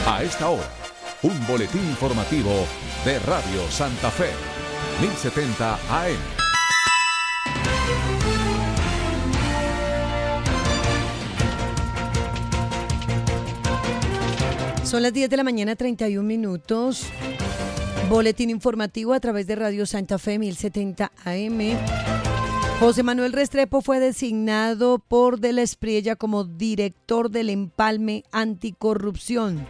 A esta hora, un boletín informativo de Radio Santa Fe, 1070 AM. Son las 10 de la mañana, 31 minutos. Boletín informativo a través de Radio Santa Fe, 1070 AM. José Manuel Restrepo fue designado por De la Espriella como director del empalme anticorrupción.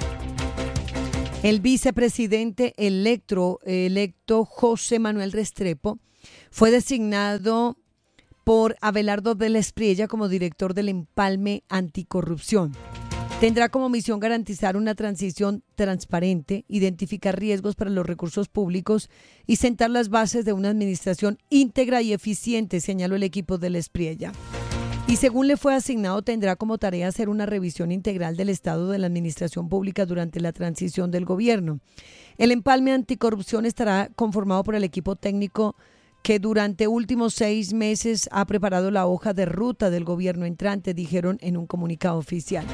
El vicepresidente electo José Manuel Restrepo fue designado por Abelardo De la Espriella como director del empalme anticorrupción. Tendrá como misión garantizar una transición transparente, identificar riesgos para los recursos públicos y sentar las bases de una administración íntegra y eficiente, señaló el equipo de La Espriella. Y según le fue asignado, tendrá como tarea hacer una revisión integral del estado de la administración pública durante la transición del gobierno. El empalme anticorrupción estará conformado por el equipo técnico que durante últimos 6 meses ha preparado la hoja de ruta del gobierno entrante, dijeron en un comunicado oficial.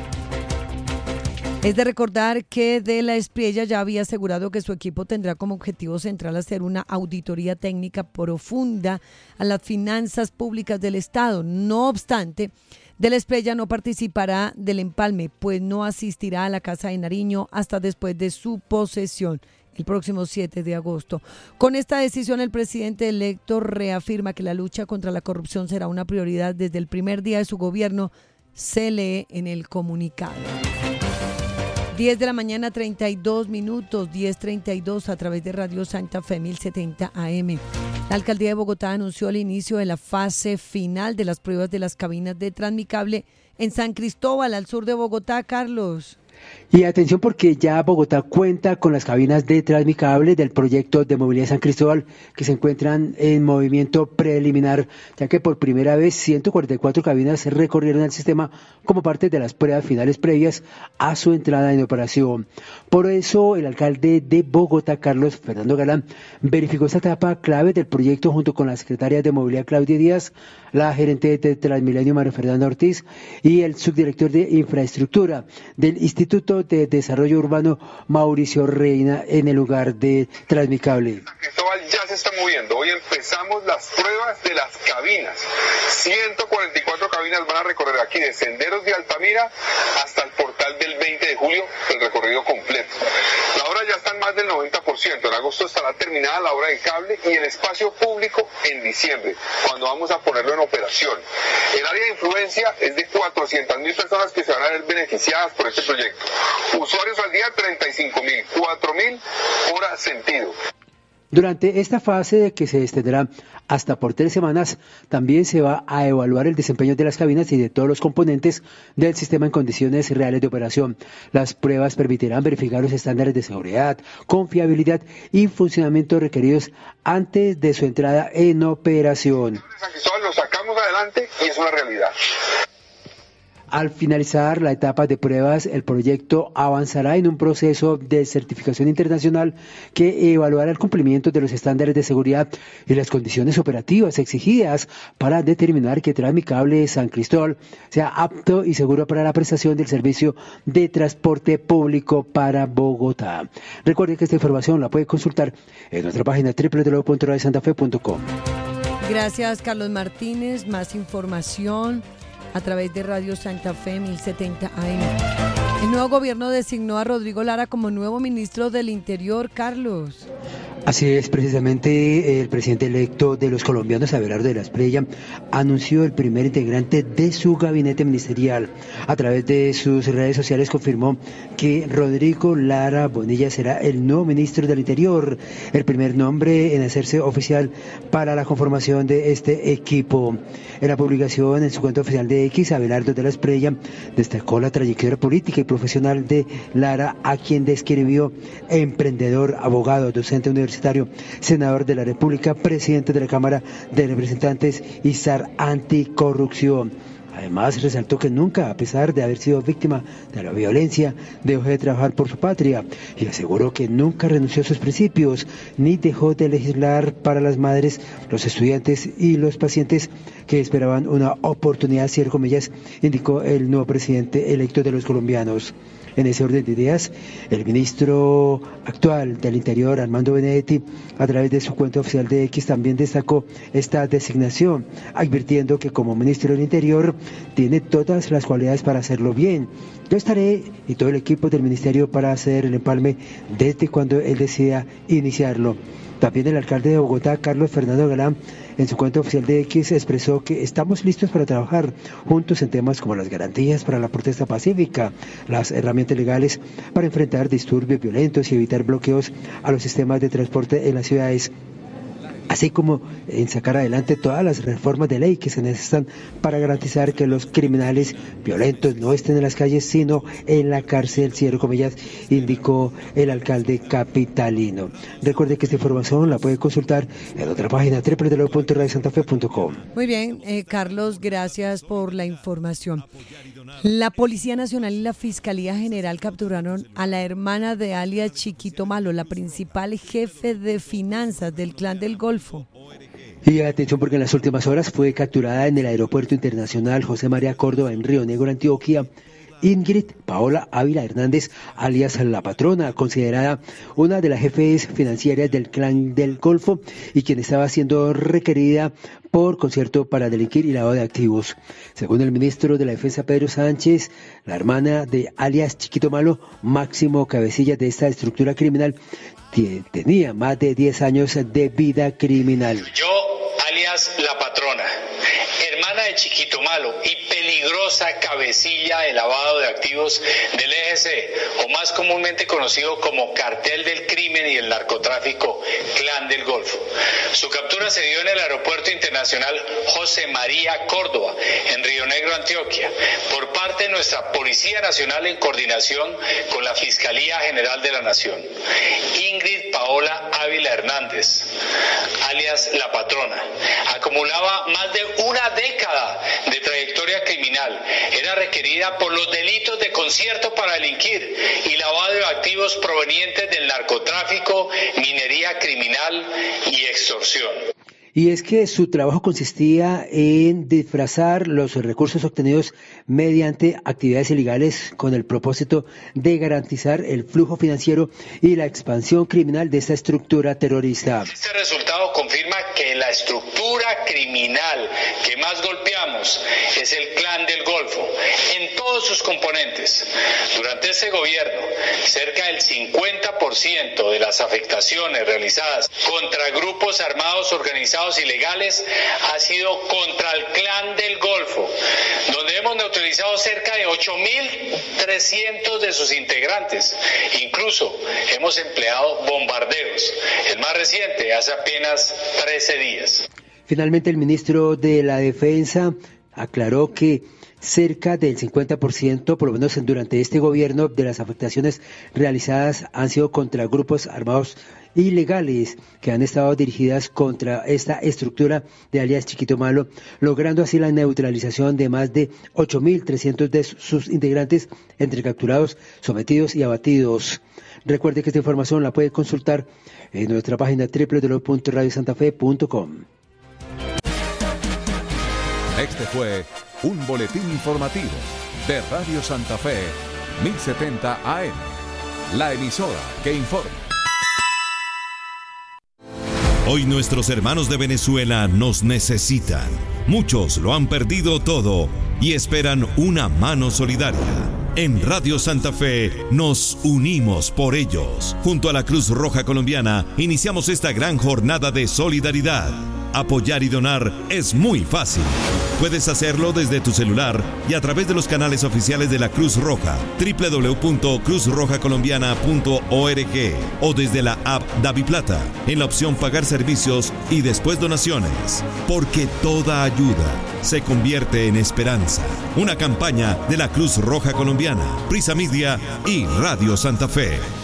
Es de recordar que De la Espriella ya había asegurado que su equipo tendrá como objetivo central hacer una auditoría técnica profunda a las finanzas públicas del Estado. No obstante, De la Espriella no participará del empalme, pues no asistirá a la Casa de Nariño hasta después de su posesión, el próximo 7 de agosto. Con esta decisión, el presidente electo reafirma que la lucha contra la corrupción será una prioridad desde el primer día de su gobierno, se lee en el comunicado. 10 de la mañana, 32 minutos, 10:32 a través de Radio Santa Fe 1070 AM. La Alcaldía de Bogotá anunció el inicio de la fase final de las pruebas de las cabinas de Transmicable en San Cristóbal, al sur de Bogotá, Carlos. Y atención porque ya Bogotá cuenta con las cabinas de Transmicable del proyecto de movilidad San Cristóbal que se encuentran en movimiento preliminar, ya que por primera vez 144 cabinas recorrieron el sistema como parte de las pruebas finales previas a su entrada en operación. Por eso el alcalde de Bogotá, Carlos Fernando Galán, verificó esta etapa clave del proyecto junto con la secretaria de Movilidad Claudia Díaz, la gerente de Transmilenio María Fernanda Ortiz y el subdirector de Infraestructura del Instituto de Desarrollo Urbano Mauricio Reina en el lugar de Transmicable. San Cristóbal ya se está moviendo. Hoy empezamos las pruebas de las cabinas. 144 cabinas van a recorrer aquí de Senderos de Altamira hasta el portal del 20 de julio, el recorrido completo. La obra ya está en más del 90%. En agosto estará terminada la obra de cable y el espacio público en diciembre, cuando vamos a ponerlo en operación. El área de influencia es de 400.000 personas que se van a ver beneficiadas por este proyecto. Usuarios al día 35.000, 4.000 horas sentido. Durante esta fase, que se extenderá hasta por 3 semanas, también se va a evaluar el desempeño de las cabinas y de todos los componentes del sistema en condiciones reales de operación. Las pruebas permitirán verificar los estándares de seguridad, confiabilidad y funcionamiento requeridos antes de su entrada en operación. San Cristóbal lo sacamos adelante y es una realidad. Al finalizar la etapa de pruebas, el proyecto avanzará en un proceso de certificación internacional que evaluará el cumplimiento de los estándares de seguridad y las condiciones operativas exigidas para determinar que Transmicable San Cristóbal sea apto y seguro para la prestación del servicio de transporte público para Bogotá. Recuerde que esta información la puede consultar en nuestra página www.radiosantafe.com. Gracias, Carlos Martínez. Más información a través de Radio Santa Fe 1070 AM. El nuevo gobierno designó a Rodrigo Lara como nuevo ministro del Interior, Carlos. Así es, precisamente el presidente electo de los colombianos, Abelardo de la Espriella, anunció el primer integrante de su gabinete ministerial. A través de sus redes sociales confirmó que Rodrigo Lara Bonilla será el nuevo ministro del Interior, el primer nombre en hacerse oficial para la conformación de este equipo. En la publicación en su cuenta oficial de X, Abelardo de la Espriella destacó la trayectoria política y profesional de Lara, a quien describió emprendedor, abogado, docente universitario, senador de la República, presidente de la Cámara de Representantes y zar anticorrupción. Además, resaltó que nunca, a pesar de haber sido víctima de la violencia, dejó de trabajar por su patria y aseguró que nunca renunció a sus principios ni dejó de legislar para las madres, los estudiantes y los pacientes que esperaban una oportunidad, cierre comillas, indicó el nuevo presidente electo de los colombianos. En ese orden de ideas, el ministro actual del Interior, Armando Benedetti, a través de su cuenta oficial de X, también destacó esta designación, advirtiendo que como ministro del Interior tiene todas las cualidades para hacerlo bien. Yo estaré y todo el equipo del ministerio para hacer el empalme desde cuando él decida iniciarlo. También el alcalde de Bogotá, Carlos Fernando Galán, en su cuenta oficial de X expresó que estamos listos para trabajar juntos en temas como las garantías para la protesta pacífica, las herramientas legales para enfrentar disturbios violentos y evitar bloqueos a los sistemas de transporte en las ciudades, así como en sacar adelante todas las reformas de ley que se necesitan para garantizar que los criminales violentos no estén en las calles, sino en la cárcel, cierre comillas, indicó el alcalde capitalino. Recuerde que esta información la puede consultar en otra página, www.radiosantafe.com. Muy bien, Carlos, gracias por la información. La Policía Nacional y la Fiscalía General capturaron a la hermana de alias Chiquito Malo, la principal jefe de finanzas del Clan del Golfo. Y atención porque en las últimas horas fue capturada en el Aeropuerto Internacional José María Córdoba en Río Negro, Antioquia, Ingrid Paola Ávila Hernández, alias La Patrona, considerada una de las jefes financieras del Clan del Golfo y quien estaba siendo requerida por concierto para delinquir y lavado de activos. Según el ministro de la Defensa, Pedro Sánchez, la hermana de alias Chiquito Malo, máximo cabecilla de esta estructura criminal, tenía más de 10 años de vida criminal. Yo, alias La Patrona, hermana de Chiquito Malo y peligrosa cabecilla de lavado de activos del EGC, o más comúnmente conocido como Cartel del Crimen y el Narcotráfico, Clan del Golfo. Su captura se dio en el Aeropuerto Internacional José María Córdoba, en Río Negro, Antioquia, por parte de nuestra Policía Nacional en coordinación con la Fiscalía General de la Nación. Ingrid Paola Ávila Hernández, alias La Patrona, acumulaba más de una década de trayectoria criminal. Era requerida por los delitos de concierto para delinquir y lavado de activos provenientes del narcotráfico, minería criminal y extorsión. Y es que su trabajo consistía en disfrazar los recursos obtenidos mediante actividades ilegales con el propósito de garantizar el flujo financiero y la expansión criminal de esta estructura terrorista. Este resultado confirma que la estructura criminal que más golpeamos es el Clan del Golfo, en todos sus componentes. Durante este gobierno, cerca del 50% de las afectaciones realizadas contra grupos armados organizados ilegales ha sido contra el Clan del Golfo, donde hemos neutralizado cerca de 8.300 de sus integrantes. Incluso hemos empleado bombardeos, el más reciente hace apenas 13 días. Finalmente, el ministro de la Defensa aclaró que cerca del 50%, por lo menos durante este gobierno, de las afectaciones realizadas han sido contra grupos armados ilegales que han estado dirigidas contra esta estructura de alias Chiquito Malo, logrando así la neutralización de más de 8.300 de sus integrantes entre capturados, sometidos y abatidos. Recuerde que esta información la puede consultar en nuestra página www.radiosantafe.com. Este fue un boletín informativo de Radio Santa Fe, 1070 AM, la emisora que informa. Hoy nuestros hermanos de Venezuela nos necesitan. Muchos lo han perdido todo y esperan una mano solidaria. En Radio Santa Fe nos unimos por ellos. Junto a la Cruz Roja Colombiana iniciamos esta gran jornada de solidaridad. Apoyar y donar es muy fácil. Puedes hacerlo desde tu celular y a través de los canales oficiales de la Cruz Roja, www.cruzrojacolombiana.org, o desde la app DaviPlata, en la opción Pagar servicios y después donaciones. Porque toda ayuda se convierte en esperanza. Una campaña de la Cruz Roja Colombiana, Prisa Media y Radio Santa Fe.